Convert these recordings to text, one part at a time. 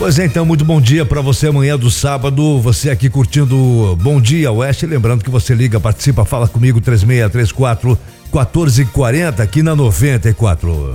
Pois é, então, muito bom dia para você amanhã do sábado, você aqui curtindo Bom Dia Oeste, lembrando que você liga, participa, fala comigo, 3634-1440 aqui na 94.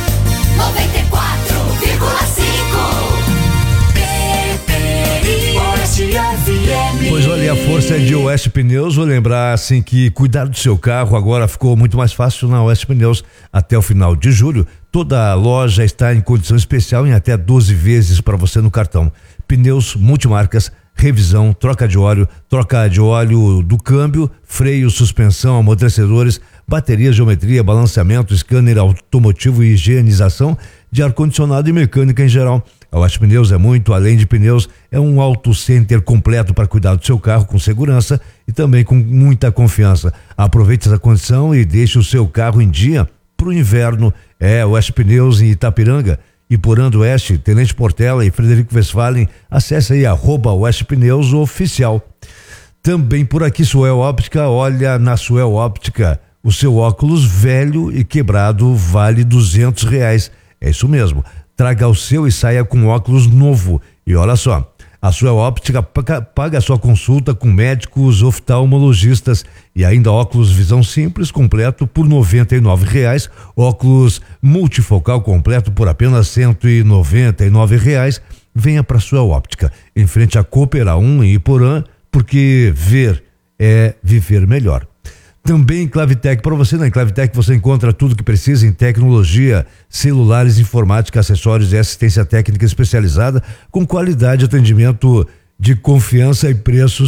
94,5 Pois olha, a força é de Oeste Pneus. Vou lembrar assim que cuidar do seu carro agora ficou muito mais fácil na Oeste Pneus. Até o final de julho, toda a loja está em condição especial em até 12 vezes para você no cartão. Pneus multimarcas, revisão, troca de óleo do câmbio, freio, suspensão, amortecedores, bateria, geometria, balanceamento, scanner automotivo e higienização de ar-condicionado e mecânica em geral. A Oeste Pneus é muito além de pneus, é um auto center completo para cuidar do seu carro com segurança e também com muita confiança. Aproveite essa condição e deixe o seu carro em dia para o inverno. Oeste Pneus em Itapiranga, Iporã do Oeste, Tenente Portela e Frederico Westphalen. Acesse aí @Oeste Pneus oficial. Também por aqui Suel Óptica. Olha, na Suel Óptica, o seu óculos velho e quebrado vale R$200. É isso mesmo. Traga o seu e saia com óculos novo. E olha só, a Suel Óptica paga a sua consulta com médicos oftalmologistas e ainda óculos visão simples completo por R$99. Óculos multifocal completo por apenas R$199. Venha para a Suel Óptica, em frente a Coopera 1 em Iporã, porque ver é viver melhor. Também em Clavitec, para você na Clavitec você encontra tudo que precisa em tecnologia, celulares, informática, acessórios e assistência técnica especializada com qualidade, atendimento de confiança e preços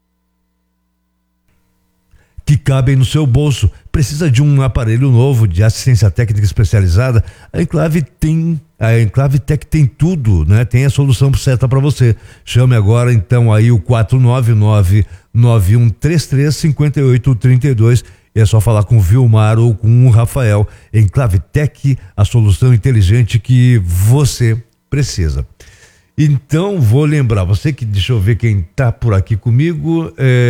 que cabem no seu bolso. Precisa de um aparelho novo de assistência técnica especializada? A Clavitec tem tudo, né? Tem a solução certa para você. Chame agora então aí o 499-9133-5832. É só falar com o Vilmar ou com o Rafael. Em Clavitec, a solução inteligente que você precisa. Então, vou lembrar, você que, deixa eu ver quem tá por aqui comigo,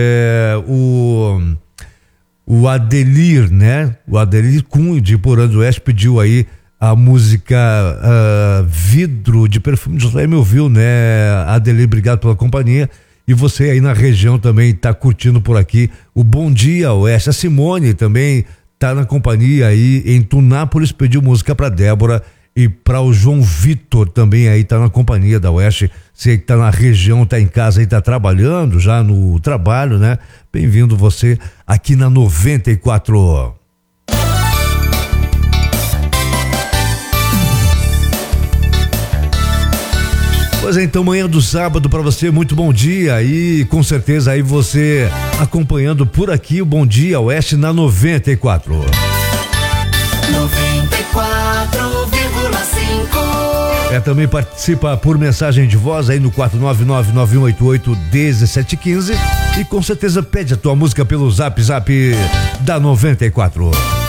o Adelir, né? O Adelir Cunha de Iporã do Oeste pediu aí a música Vidro de Perfume. José me ouviu, né? Adelir, obrigado pela companhia. E você aí na região também está curtindo por aqui o Bom Dia Oeste. A Simone também tá na companhia aí em Tunápolis, pediu música para Débora e para o João Vitor também aí tá na companhia da Oeste. Você que tá na região, tá em casa e tá trabalhando já no trabalho, né? Bem-vindo você aqui na 94. Pois é, então manhã do sábado para você, muito bom dia e com certeza aí você acompanhando por aqui o Bom Dia Oeste na 94. 94,5. Também participa por mensagem de voz aí no 499-9188-1715 e com certeza pede a tua música pelo Zap da 94.